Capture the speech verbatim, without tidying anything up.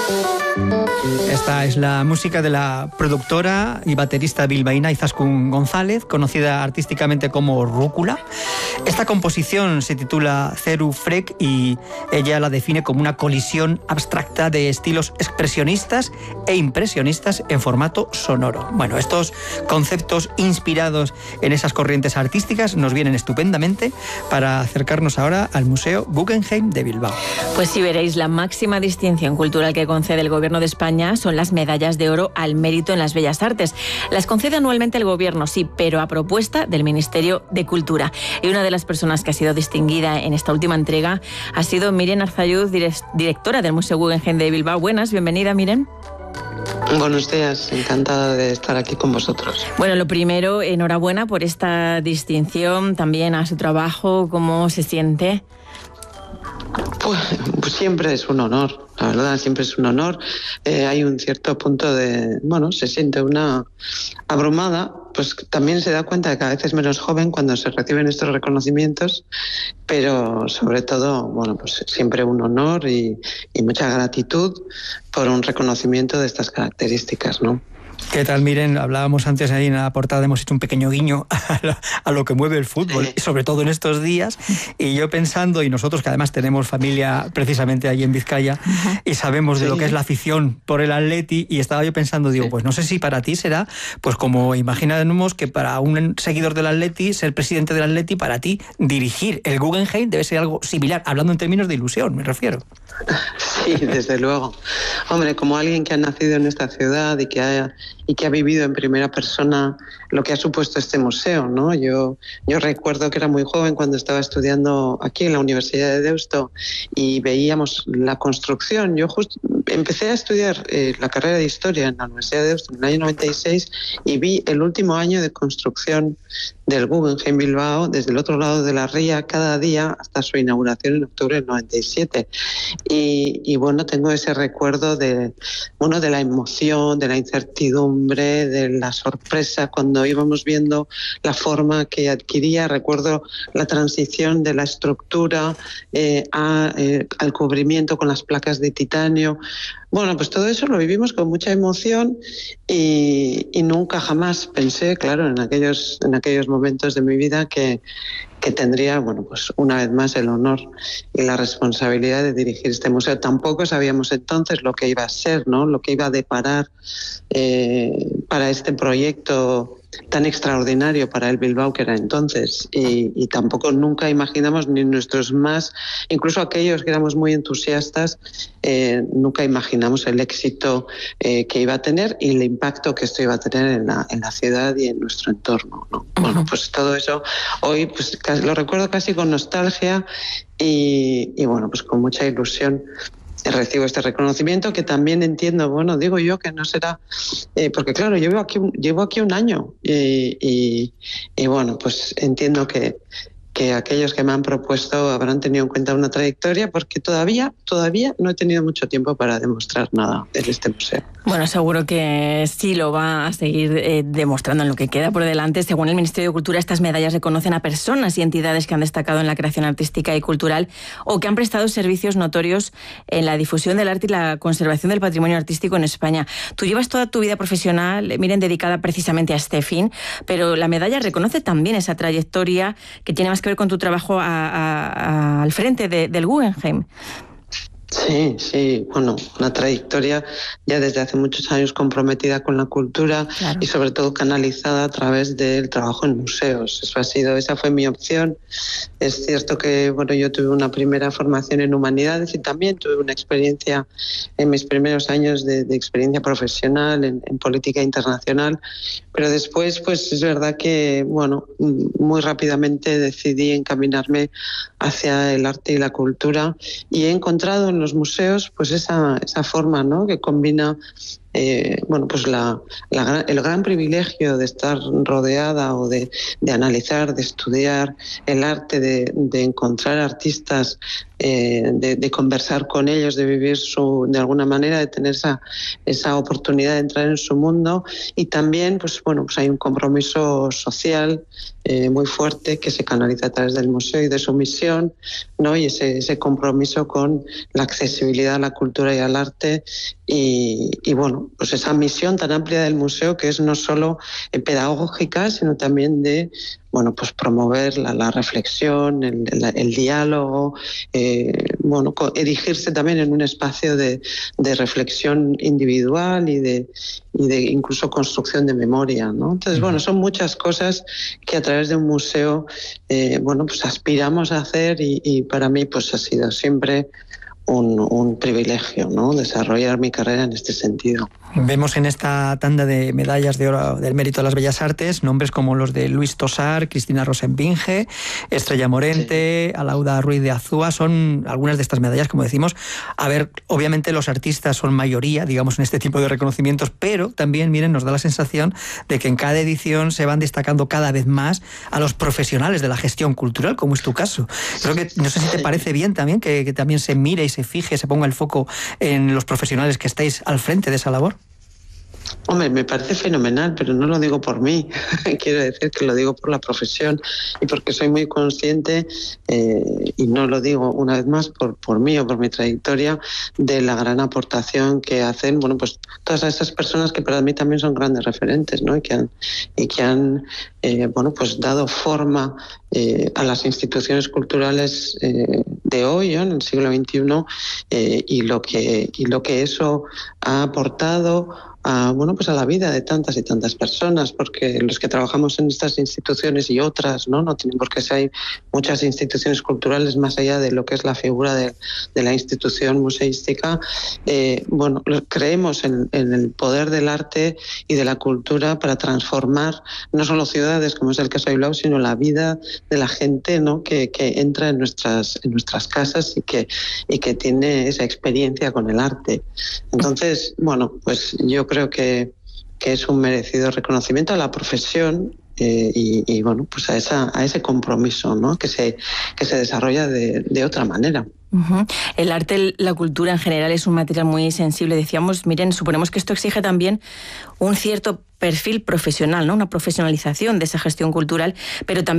Esta es la música de la productora y baterista bilbaína Izaskun González, conocida artísticamente como Rúcula. Esta composición se titula Zeru Frek y ella la define como una colisión abstracta de estilos expresionistas e impresionistas en formato sonoro. Bueno, estos conceptos inspirados en esas corrientes artísticas nos vienen estupendamente para acercarnos ahora al Museo Guggenheim de Bilbao. Pues si veréis, la máxima distinción cultural que concede el Gobierno de España son las medallas de oro al mérito en las bellas artes. Las concede anualmente el Gobierno, sí, pero a propuesta del Ministerio de Cultura. Y una de las personas que ha sido distinguida en esta última entrega ha sido Miren Arzalluz, directora del Museo Guggenheim de Bilbao. Buenas, bienvenida, Miren. Buenos días, encantada de estar aquí con vosotros. Bueno, lo primero, enhorabuena por esta distinción, también a su trabajo, ¿cómo se siente? Pues, pues siempre es un honor, la verdad, siempre es un honor. Eh, hay un cierto punto de, bueno, se siente una abrumada, pues también se da cuenta de que cada vez es menos joven cuando se reciben estos reconocimientos, pero sobre todo, bueno, pues siempre un honor y, y mucha gratitud por un reconocimiento de estas características, ¿no? ¿Qué tal? Miren, hablábamos antes ahí en la portada, hemos hecho un pequeño guiño a lo, a lo que mueve el fútbol, sí. Sobre todo en estos días, y yo pensando, y nosotros que además tenemos familia precisamente allí en Vizcaya, uh-huh. y sabemos de sí. lo que es la afición por el Atleti, y estaba yo pensando, digo, pues no sé si para ti será, pues como imaginamos que para un seguidor del Atleti, ser presidente del Atleti, para ti dirigir el Guggenheim debe ser algo similar, hablando en términos de ilusión, me refiero. Sí, desde luego. Hombre, como alguien que ha nacido en esta ciudad y que ha, y que ha vivido en primera persona lo que ha supuesto este museo, ¿no? Yo, yo recuerdo que era muy joven cuando estaba estudiando aquí en la Universidad de Deusto y veíamos la construcción. Yo justo empecé a estudiar eh, la carrera de Historia en la Universidad de Deusto en el año noventa y seis y vi el último año de construcción del Guggenheim Bilbao desde el otro lado de la ría cada día hasta su inauguración en octubre del noventa y siete. Y, y bueno, tengo ese recuerdo de, bueno, de la emoción, de la incertidumbre, de la sorpresa cuando íbamos viendo la forma que adquiría. Recuerdo la transición de la estructura eh, a, eh, al cubrimiento con las placas de titanio. Bueno, pues todo eso lo vivimos con mucha emoción y, y nunca jamás pensé, claro, en aquellos, en aquellos momentos de mi vida que, que tendría, bueno, pues una vez más el honor y la responsabilidad de dirigir este museo. Tampoco sabíamos entonces lo que iba a ser, ¿no? Lo que iba a deparar eh, para este proyecto tan extraordinario para el Bilbao que era entonces, y, y tampoco nunca imaginamos, ni nuestros más, incluso aquellos que éramos muy entusiastas, eh, nunca imaginamos el éxito eh, que iba a tener y el impacto que esto iba a tener en la, en la ciudad y en nuestro entorno, ¿no? Uh-huh. Bueno, pues todo eso hoy pues lo recuerdo casi con nostalgia y, y bueno, pues con mucha ilusión. Recibo este reconocimiento que también entiendo, bueno, digo yo que no será, eh, porque claro, yo llevo aquí, llevo aquí un año y, y, y bueno, pues entiendo que, que aquellos que me han propuesto habrán tenido en cuenta una trayectoria porque todavía, todavía no he tenido mucho tiempo para demostrar nada en este museo. Bueno, seguro que sí lo va a seguir eh, demostrando en lo que queda por delante. Según el Ministerio de Cultura, estas medallas reconocen a personas y entidades que han destacado en la creación artística y cultural o que han prestado servicios notorios en la difusión del arte y la conservación del patrimonio artístico en España. Tú llevas toda tu vida profesional, Miren, dedicada precisamente a este fin, pero la medalla reconoce también esa trayectoria que tiene más que ver con tu trabajo a, a, a, al frente de, del Guggenheim. Sí, sí, bueno, una trayectoria ya desde hace muchos años comprometida con la cultura, claro, y sobre todo canalizada a través del trabajo en museos. Eso ha sido, esa fue mi opción. Es cierto que, bueno, yo tuve una primera formación en humanidades y también tuve una experiencia en mis primeros años de, de experiencia profesional en, en política internacional, pero después, pues es verdad que, bueno, muy rápidamente decidí encaminarme hacia el arte y la cultura y he encontrado en los museos pues esa, esa forma, ¿no?, que combina eh, bueno, pues la, la, el gran privilegio de estar rodeada o de, de analizar, de estudiar el arte, de, de encontrar artistas, eh, de, de conversar con ellos, de vivir su, de alguna manera, de tener esa, esa oportunidad de entrar en su mundo. Y también, pues bueno, pues hay un compromiso social eh, muy fuerte que se canaliza a través del museo y de su misión, ¿no? Y ese, ese compromiso con la accesibilidad a la cultura y al arte y, y bueno, pues esa misión tan amplia del museo que es no solo pedagógica, sino también de bueno, pues promover la, la reflexión, el, el, el diálogo, eh, bueno, erigirse también en un espacio de, de reflexión individual y de, y de incluso construcción de memoria, ¿no? Entonces, bueno, son muchas cosas que a través de un museo, eh, bueno, pues aspiramos a hacer y, y para mí, pues ha sido siempre Un, un privilegio, ¿no? Desarrollar mi carrera en este sentido. Vemos en esta tanda de medallas de oro del mérito de las bellas artes nombres como los de Luis Tosar, Cristina Rosenbinge, Estrella Morente, sí. Alauda Ruiz de Azúa. Son algunas de estas medallas, como decimos. A ver, obviamente los artistas son mayoría, digamos, en este tipo de reconocimientos, pero también, miren, nos da la sensación de que en cada edición se van destacando cada vez más a los profesionales de la gestión cultural, como es tu caso. Creo que, no sé si te parece bien también que, que también se mire y se fije, se ponga el foco en los profesionales que estáis al frente de esa labor. Hombre, me parece fenomenal, pero no lo digo por mí. Quiero decir que lo digo por la profesión y porque soy muy consciente, eh, y no lo digo una vez más por, por mí o por mi trayectoria, de la gran aportación que hacen, bueno, pues todas esas personas que para mí también son grandes referentes, ¿no? Y que han, y que han eh, bueno, pues dado forma eh, a las instituciones culturales eh, de hoy, ¿no? En el siglo veintiuno, eh, y lo que y lo que eso ha aportado a, bueno, pues a la vida de tantas y tantas personas, porque los que trabajamos en estas instituciones y otras, no, no tienen por qué ser, hay muchas instituciones culturales más allá de lo que es la figura de, de la institución museística. Eh, bueno, creemos en, en el poder del arte y de la cultura para transformar no solo ciudades, como es el caso de Bilbao, sino la vida de la gente, ¿no? que, que entra en nuestras, en nuestras casas y que, y que tiene esa experiencia con el arte. Entonces, bueno, pues yo creo que, que es un merecido reconocimiento a la profesión eh, y, y bueno, pues a esa a ese compromiso, ¿no? que se que se desarrolla de, de otra manera. Uh-huh. El arte, la cultura en general es un material muy sensible. Decíamos, miren, suponemos que esto exige también un cierto perfil profesional, ¿no? Una profesionalización de esa gestión cultural, pero también